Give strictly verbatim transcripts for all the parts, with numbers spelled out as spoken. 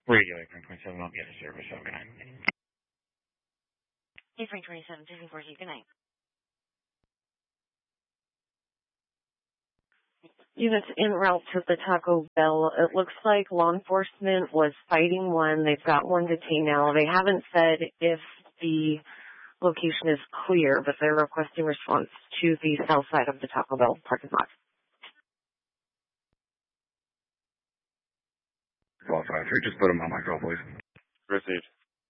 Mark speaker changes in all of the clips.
Speaker 1: Radio Apron twenty-seven, I'll get a service. Have a good night.
Speaker 2: Apron twenty-seven, two four zero, good night.
Speaker 3: Units en route to the Taco Bell. It looks like law enforcement was fighting one. They've got one detained now. They haven't said if the location is clear, but they're requesting response to the south side of the Taco Bell parking lot.
Speaker 1: twelve five three, just put them on my call, please.
Speaker 4: Received.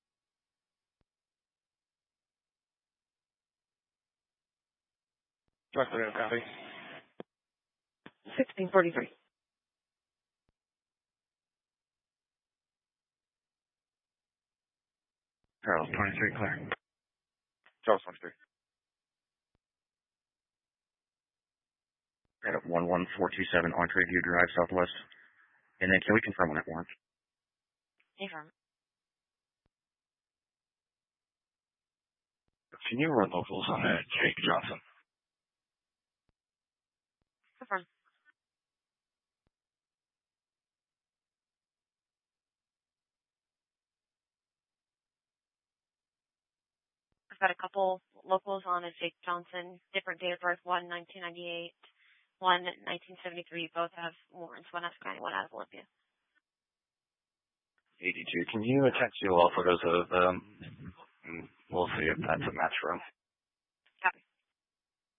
Speaker 4: Afternoon, copy.
Speaker 3: sixteen forty-three.
Speaker 1: Charles twenty-three, clear.
Speaker 4: Charles twenty-three.
Speaker 1: Right up one one four two seven Entree View Drive, Southwest. And then can we confirm on that warrant?
Speaker 2: Confirm.
Speaker 1: Can you run locals on that, Jake Johnson?
Speaker 2: Confirm. I've got a couple locals on a Jake Johnson, different date of birth, one nineteen ninety-eight, one nineteen seventy-three. Both have warrants, one out of County, one out of Olympia.
Speaker 1: eighty-two, can you attach your all photos of them? Um, we'll see if that's a match for them.